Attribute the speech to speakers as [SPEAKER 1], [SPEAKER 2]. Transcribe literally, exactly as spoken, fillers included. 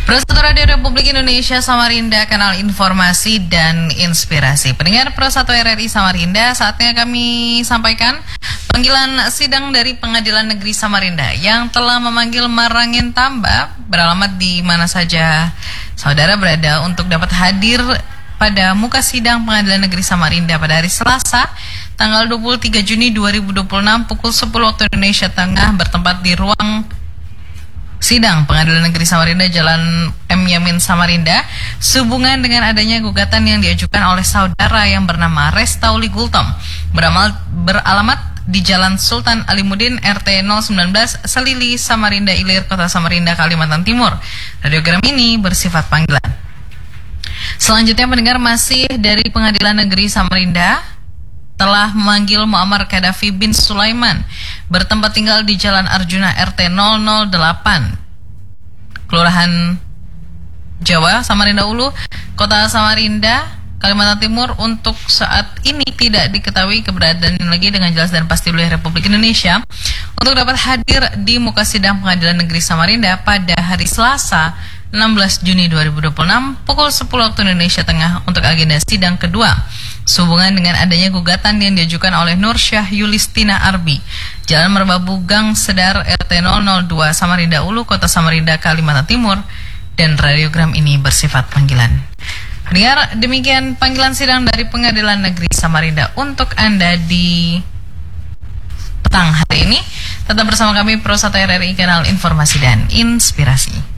[SPEAKER 1] Pro satu Radio Republik Indonesia Samarinda, kanal informasi dan inspirasi. Pendengar Pro satu R R I Samarinda, saatnya kami sampaikan panggilan sidang dari Pengadilan Negeri Samarinda yang telah memanggil Marangin Tamba, beralamat di mana saja saudara berada, untuk dapat hadir pada muka sidang Pengadilan Negeri Samarinda pada hari Selasa, tanggal dua puluh tiga Juni dua ribu dua puluh enam pukul sepuluh waktu Indonesia Tengah, bertempat di ruang sidang Pengadilan Negeri Samarinda, Jalan M. Yamin, Samarinda, sehubungan dengan adanya gugatan yang diajukan oleh saudara yang bernama Restauli Gultom, beramal, beralamat di Jalan Sultan Alimuddin, R T nol satu sembilan Selili, Samarinda Ilir, Kota Samarinda, Kalimantan Timur. Radiogram ini bersifat panggilan. Selanjutnya, pendengar, masih dari Pengadilan Negeri Samarinda telah memanggil Muammar Kadafi bin Sulaiman, bertempat tinggal di Jalan Arjuna, R T nol nol delapan, Kelurahan Jawa, Samarinda Ulu, Kota Samarinda, Kalimantan Timur. Untuk saat ini tidak diketahui keberadaan lagi dengan jelas dan pasti oleh Republik Indonesia, untuk dapat hadir di muka sidang Pengadilan Negeri Samarinda pada hari Selasa enam belas Juni dua ribu dua puluh enam pukul sepuluh waktu Indonesia Tengah untuk agenda sidang kedua, sehubungan dengan adanya gugatan yang diajukan oleh Nur Syah Yulistina Arbi, Jalan Merbabu Gang Sedar, R T nol nol dua Samarinda Ulu, Kota Samarinda, Kalimantan Timur, dan radiogram ini bersifat panggilan. Dengar, demikian panggilan sidang dari Pengadilan Negeri Samarinda untuk Anda di petang hari ini. Tetap bersama kami Pro satu R R I, kanal informasi dan inspirasi.